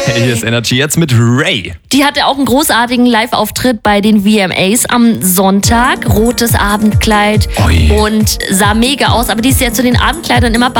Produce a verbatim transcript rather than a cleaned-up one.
Hey, hier ist Energy jetzt mit Ray. Die hatte auch einen großartigen Live-Auftritt bei den V M As am Sonntag. Rotes Abendkleid Oi. und sah mega aus. Aber die ist ja zu den Abendkleidern immer